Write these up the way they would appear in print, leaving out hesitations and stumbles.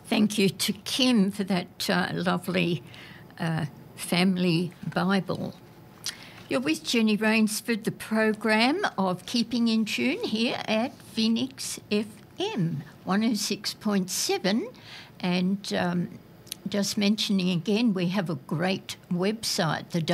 Thank you to Kim for that lovely family Bible. You're with Jenny Rainsford, the program of Keeping in Tune here at Phoenix FM 106.7. And just mentioning again, we have a great website, the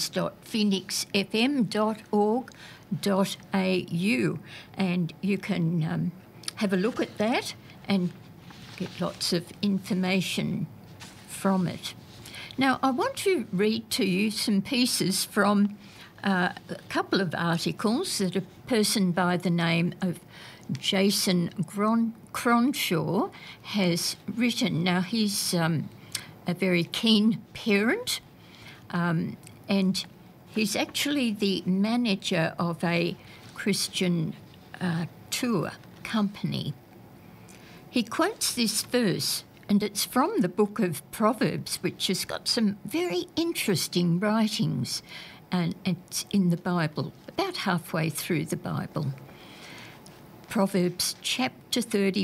www.phoenixfm.org.au, and you can have a look at that and get lots of information from it. Now, I want to read to you some pieces from a couple of articles that a person by the name of Jason Cronshaw has written. Now, he's a very keen parent, and he's actually the manager of a Christian tour company. He quotes this verse, and it's from the book of Proverbs, which has got some very interesting writings, and it's in the Bible, about halfway through the Bible. Proverbs chapter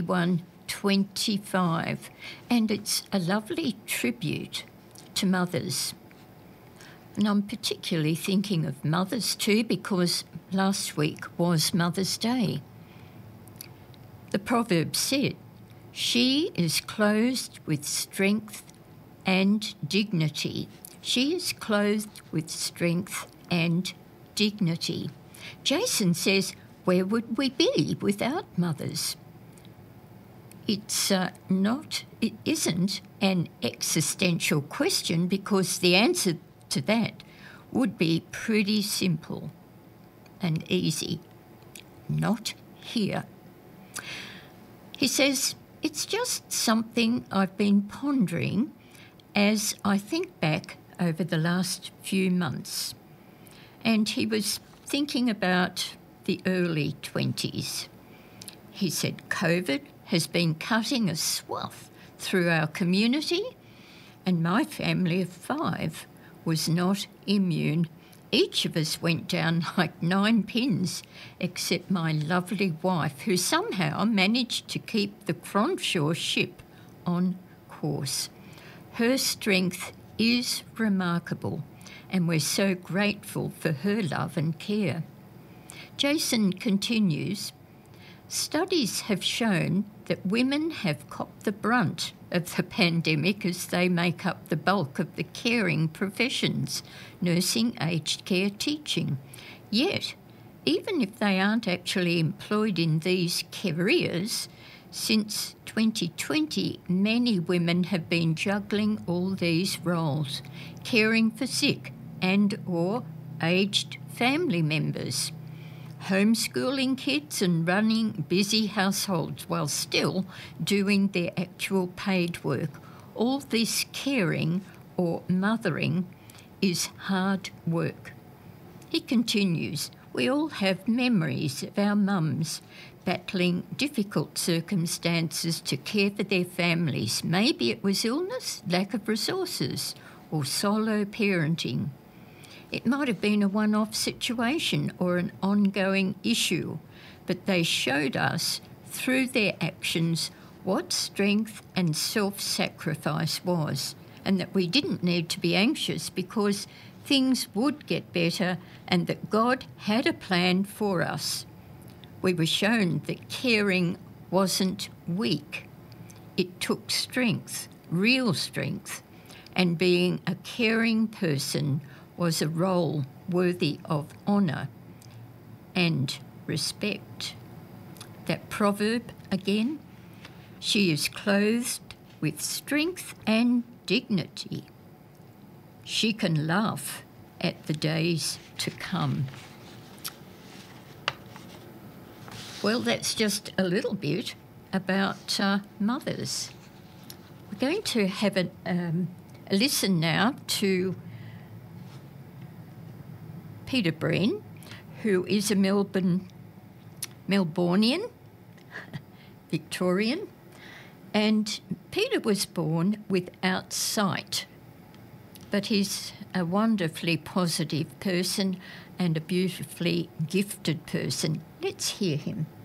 31:25, and it's a lovely tribute to mothers. And I'm particularly thinking of mothers too, because last week was Mother's Day. The proverb said, "She is clothed with strength and dignity." She is clothed with strength and dignity. Jason says, where would we be without mothers? It isn't an existential question, because the answer to that would be pretty simple and easy. Not here. He says, it's just something I've been pondering as I think back over the last few months. And he was thinking about the early 20s. He said, COVID has been cutting a swath through our community, and my family of 5 was not immune. Each of us went down like 9 pins, except my lovely wife, who somehow managed to keep the Cronshaw ship on course. Her strength is remarkable, and we're so grateful for her love and care. Jason continues, studies have shown that women have copped the brunt of the pandemic, as they make up the bulk of the caring professions, nursing, aged care, teaching. Yet, even if they aren't actually employed in these careers, since 2020, many women have been juggling all these roles, caring for sick and or aged family members, homeschooling kids and running busy households while still doing their actual paid work. All this caring or mothering is hard work. He continues, we all have memories of our mums battling difficult circumstances to care for their families. Maybe it was illness, lack of resources, or solo parenting. It might have been a one-off situation or an ongoing issue, but they showed us through their actions what strength and self-sacrifice was, and that we didn't need to be anxious because things would get better and that God had a plan for us. We were shown that caring wasn't weak. It took strength, real strength, and being a caring person was a role worthy of honour and respect. That proverb again, she is clothed with strength and dignity. She can laugh at the days to come. Well, that's just a little bit about mothers. We're going to have a listen now to Peter Breen, who is a Melbourneian, Victorian, and Peter was born without sight, but he's a wonderfully positive person and a beautifully gifted person. Let's hear him.